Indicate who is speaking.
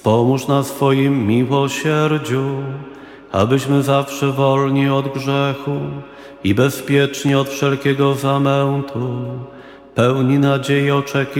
Speaker 1: Wspomóż nas w Twoim miłosierdziu, abyśmy zawsze wolni od grzechu i bezpieczni od wszelkiego zamętu, pełni nadziei oczekiwania